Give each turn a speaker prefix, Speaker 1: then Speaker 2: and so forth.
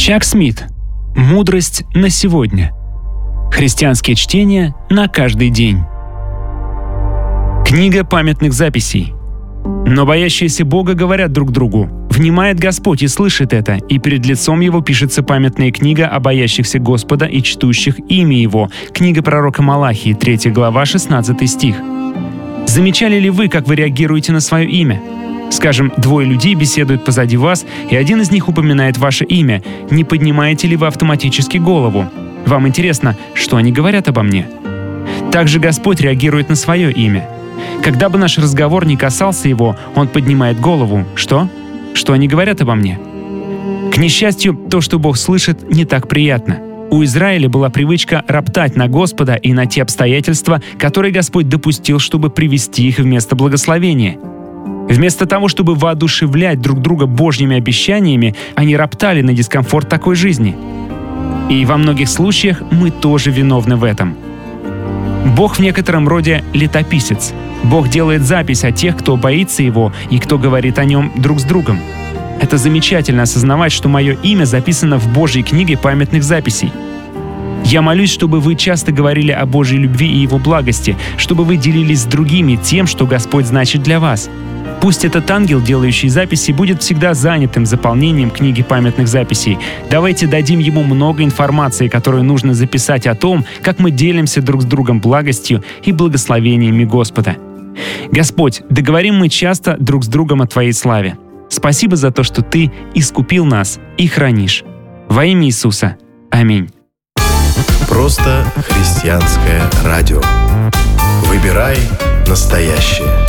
Speaker 1: Чак Смит. Мудрость на сегодня. Христианские чтения на каждый день. Книга памятных записей. Но боящиеся Бога говорят друг другу: «Внимает Господь и слышит это, и перед лицом Его пишется памятная книга о боящихся Господа и чтущих имя Его». Книга пророка Малахии, 3 глава, 16 стих. Замечали ли вы, как вы реагируете на свое имя? Скажем, двое людей беседуют позади вас, и один из них упоминает ваше имя. Не поднимаете ли вы автоматически голову? Вам интересно, что они говорят обо мне? Также Господь реагирует на свое имя. Когда бы наш разговор не касался Его, Он поднимает голову. Что? Что они говорят обо мне? К несчастью, то, что Бог слышит, не так приятно. У Израиля была привычка роптать на Господа и на те обстоятельства, которые Господь допустил, чтобы привести их в место благословения. Вместо того, чтобы воодушевлять друг друга Божьими обещаниями, они роптали на дискомфорт такой жизни. И во многих случаях мы тоже виновны в этом. Бог в некотором роде летописец. Бог делает запись о тех, кто боится Его и кто говорит о Нем друг с другом. Это замечательно осознавать, что мое имя записано в Божьей книге памятных записей. Я молюсь, чтобы вы часто говорили о Божьей любви и Его благости, чтобы вы делились с другими тем, что Господь значит для вас. Пусть этот ангел, делающий записи, будет всегда занятым заполнением книги памятных записей. Давайте дадим ему много информации, которую нужно записать о том, как мы делимся друг с другом благостью и благословениями Господа. Господь, да говорим мы часто друг с другом о Твоей славе. Спасибо за то, что Ты искупил нас и хранишь. Во имя Иисуса. Аминь.
Speaker 2: Просто христианское радио. Выбирай настоящее.